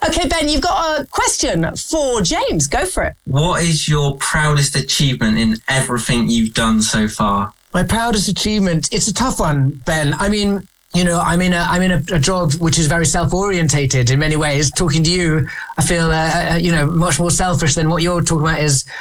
Okay, Ben, you've got a question for James. Go for it. What is your proudest achievement in everything you've done so far? My proudest achievement. It's a tough one, Ben. I mean, I'm in a job which is very self-orientated in many ways. Talking to you, I feel, much more selfish than what you're talking about is